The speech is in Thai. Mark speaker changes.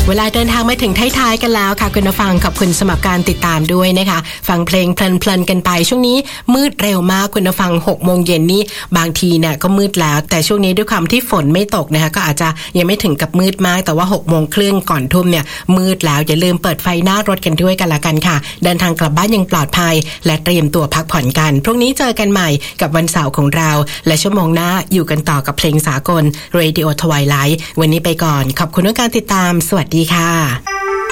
Speaker 1: เวลาเดินทางมาถึงท้ายๆกันแล้วค่ะคุณผู้ฟังขอบคุณสำหรับการติดตามด้วยนะคะฟังเพลงเพลินๆกันไปช่วงนี้มืดเร็วมากคุณผู้ฟัง 6:00 นนี่บางทีเนี่ยก็มืดแล้วแต่ช่วงนี้ด้วยความที่ฝนไม่ตกนะคะก็อาจจะยังไม่ถึงกับมืดมากแต่ว่า 6:30 นก่อนทุ่มเนี่ยมืดแล้วอย่าลืมเปิดไฟหน้ารถกันด้วยกันละกันค่ะเดินทางกลับบ้านยังปลอดภัยและเตรียมตัวพักผ่อนกันพรุ่งนี้เจอกันใหม่กับวันเสาร์ของเราและชั่วโมงหน้าอยู่กันต่อกับเพลงสากล Radio Twilight วันนี้ไปก่อนขอบคุณทุกการติดตามสวัสดีค่ะ